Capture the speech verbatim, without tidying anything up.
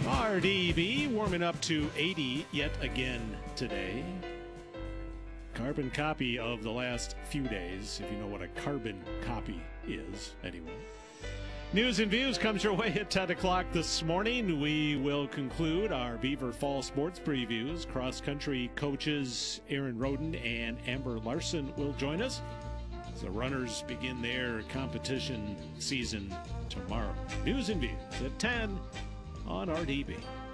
R D B warming up to eighty yet again today. Carbon copy of the last few days, if you know what a carbon copy is, anyway. News and Views comes your way at ten o'clock this morning. We will conclude our Beaver Fall sports previews. Cross-country coaches Aaron Roden and Amber Larson will join us. The runners begin their competition season tomorrow. News and Views at ten on R D B.